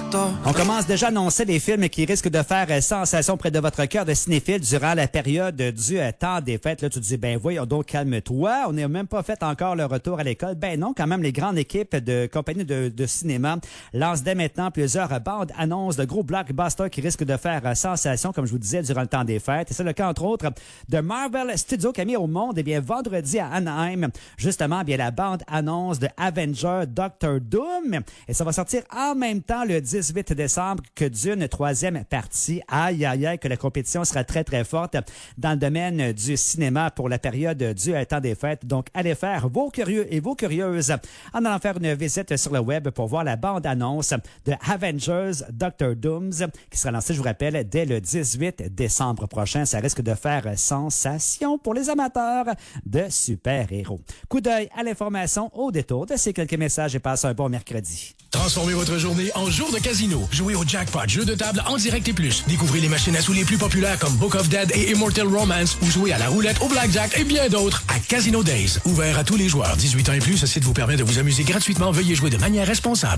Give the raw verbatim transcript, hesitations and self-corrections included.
On commence déjà à annoncer des films qui risquent de faire euh, sensation près de votre cœur de cinéphile durant la période du euh, temps des fêtes. Là, tu te dis, ben voyons donc, calme-toi. On n'a même pas fait encore le retour à l'école. Ben non, quand même, les grandes équipes de compagnies de, de cinéma lancent dès maintenant plusieurs bandes annonces de gros blockbusters qui risquent de faire euh, sensation, comme je vous disais, durant le temps des fêtes. Et c'est le cas, entre autres, de Marvel Studios qui a mis au monde, eh bien, vendredi à Anaheim, justement, bien, la bande annonce de Avenger Doctor Doom. Et ça va sortir en même temps le dix-huit décembre que Dune, troisième partie. Aïe, aïe, aïe, que la compétition sera très, très forte dans le domaine du cinéma pour la période du temps des fêtes. Donc, allez faire vos curieux et vos curieuses en allant faire une visite sur le web pour voir la bande-annonce de Avengers Doctor Doom qui sera lancée, je vous rappelle, dès le dix-huit décembre prochain. Ça risque de faire sensation pour les amateurs de super-héros. Coup d'œil à l'information au détour de ces quelques messages et passez un bon mercredi. Transformez votre journée en jour de casino. Jouez au jackpot, jeu de table en direct et plus. Découvrez les machines à sous les plus populaires comme Book of Dead et Immortal Romance ou jouez à la roulette, au blackjack et bien d'autres à Casino Days. Ouvert à tous les joueurs. dix-huit ans et plus, ce site vous permet de vous amuser gratuitement. Veuillez jouer de manière responsable.